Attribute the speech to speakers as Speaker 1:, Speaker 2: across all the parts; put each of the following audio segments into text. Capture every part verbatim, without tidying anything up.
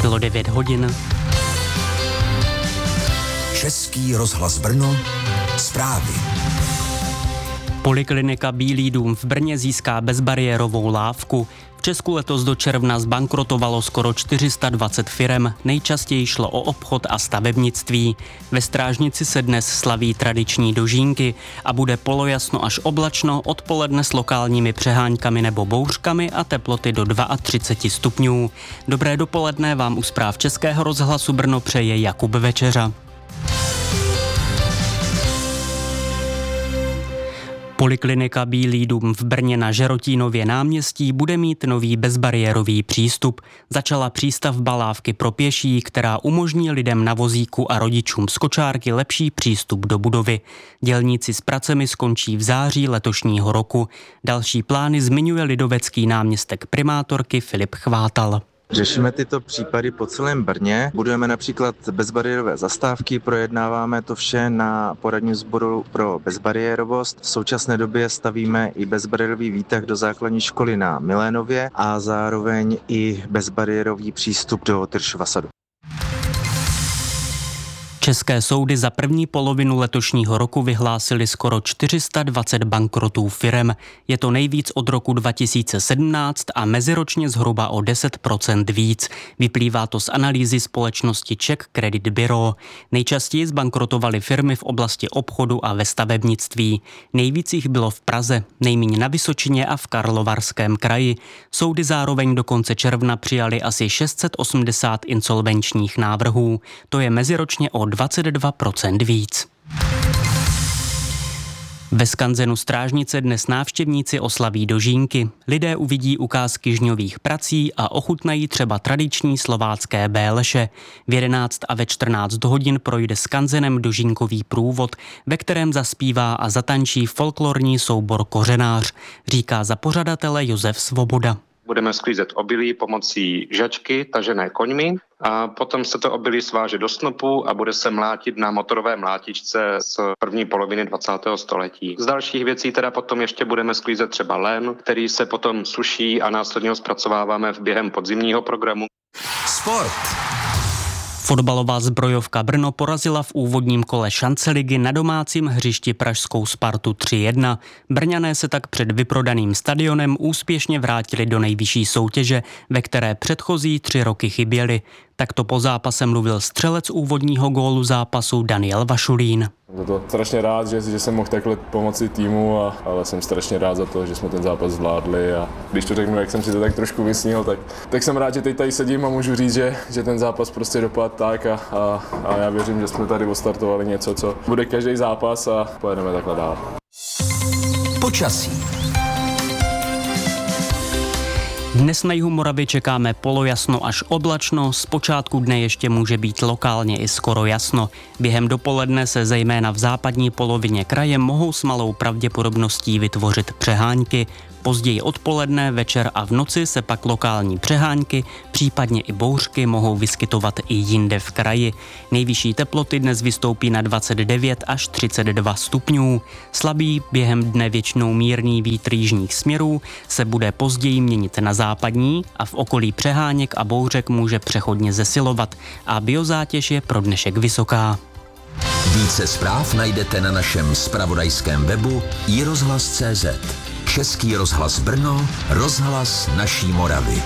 Speaker 1: Bylo devět hodin.
Speaker 2: Český rozhlas Brno, zprávy.
Speaker 1: Poliklinika Bílý dům v Brně získá bezbariérovou lávku. V Česku letos do června zbankrotovalo skoro čtyři sta dvacet firem, nejčastěji šlo o obchod a stavebnictví. Ve Strážnici se dnes slaví tradiční dožínky a bude polojasno až oblačno, odpoledne s lokálními přeháňkami nebo bouřkami a teploty do třicet dva stupňů. Dobré dopoledne vám u zpráv Českého rozhlasu Brno přeje Jakub Večeřa. Poliklinika Bílý dům v Brně na Žerotínově náměstí bude mít nový bezbariérový přístup. Začala přístavba lávky pro pěší, která umožní lidem na vozíku a rodičům z kočárky lepší přístup do budovy. Dělníci s pracemi skončí v září letošního roku. Další plány zmiňuje lidovecký náměstek primátorky Filip Chvátal.
Speaker 3: Řešíme tyto případy po celém Brně. Budujeme například bezbariérové zastávky, projednáváme to vše na poradním sboru pro bezbariérovost. V současné době stavíme i bezbariérový výtah do základní školy na Milénově a zároveň i bezbariérový přístup do Tyršova sadu.
Speaker 1: České soudy za první polovinu letošního roku vyhlásily skoro čtyři sta dvacet bankrotů firem. Je to nejvíc od roku dva tisíce sedmnáct a meziročně zhruba o deset procent víc. Vyplývá to z analýzy společnosti Czech Credit Bureau. Nejčastěji zbankrotovaly firmy v oblasti obchodu a ve stavebnictví. Nejvíc jich bylo v Praze, nejméně na Vysočině a v Karlovarském kraji. Soudy zároveň do konce června přijali asi šest set osmdesát insolvenčních návrhů. To je meziročně o dvacet dva procent víc. Ve skanzenu Strážnice dnes návštěvníci oslaví dožínky. Lidé uvidí ukázky žňových prací a ochutnají třeba tradiční slovácké béleše. V jedenáct a ve čtrnáct hodin projde skanzenem dožínkový průvod, ve kterém zaspívá a zatančí folklorní soubor Kořenář, říká za pořadatele Josef Svoboda.
Speaker 4: Budeme sklízet obilí pomocí žačky tažené koňmi a potom se to obilí sváže do snopu a bude se mlátit na motorové mlátičce z první poloviny dvacátého století. Z dalších věcí teda potom ještě budeme sklízet třeba lem, který se potom suší a následně ho zpracováváme v během podzimního programu.
Speaker 2: Sport.
Speaker 1: Fotbalová zbrojovka Brno porazila v úvodním kole šanceligy na domácím hřišti pražskou Spartu tři jedna. Brňané se tak před vyprodaným stadionem úspěšně vrátili do nejvyšší soutěže, ve které předchozí tři roky chyběli. Takto po zápase mluvil střelec úvodního gólu zápasu Daniel Vašulín.
Speaker 5: Jsem to strašně rád, že, že jsem mohl takhle pomoci týmu, a, ale jsem strašně rád za to, že jsme ten zápas zvládli, a když to řeknu, jak jsem si to tak trošku vysnil, tak, tak jsem rád, že teď tady sedím a můžu říct, že, že ten zápas prostě dopadl tak a, a, a já věřím, že jsme tady odstartovali něco, co bude každý zápas a pojedeme takhle dál.
Speaker 2: Počasí.
Speaker 1: Dnes na jihu Moravy čekáme polojasno až oblačno, zpočátku dne ještě může být lokálně i skoro jasno. Během dopoledne se zejména v západní polovině kraje mohou s malou pravděpodobností vytvořit přehánky. Později odpoledne, večer a v noci se pak lokální přehánky, případně i bouřky mohou vyskytovat i jinde v kraji. Nejvyšší teploty dnes vystoupí na dvacet devět až třicet dva stupňů. Slabý, během dne většinou mírný vítr jižních směrů se bude později měnit na západní a v okolí přeháněk a bouřek může přechodně zesilovat a biozátěž je pro dnešek vysoká.
Speaker 2: Více zpráv najdete na našem zpravodajském webu i rozhlas tečka cé zet. Český rozhlas Brno, rozhlas naší Moravy.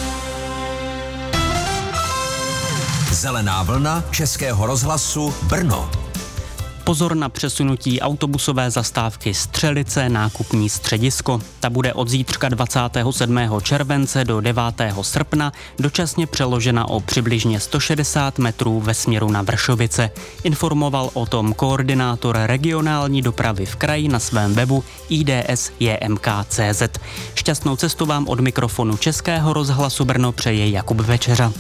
Speaker 2: Zelená vlna Českého rozhlasu Brno.
Speaker 1: Pozor na přesunutí autobusové zastávky Střelice nákupní středisko. Ta bude od zítřka dvacátého sedmého července do devátého srpna dočasně přeložena o přibližně sto šedesát metrů ve směru na Vršovice. Informoval o tom koordinátor regionální dopravy v kraji na svém webu í dé es jé em ká tečka cé zet. Šťastnou cestu vám od mikrofonu Českého rozhlasu Brno přeje Jakub Večeřa.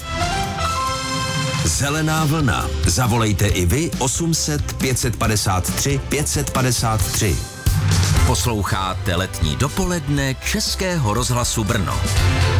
Speaker 2: Zelená vlna. Zavolejte i vy osm set pět padesát tři pět padesát tři. Posloucháte letní dopoledne Českého rozhlasu Brno.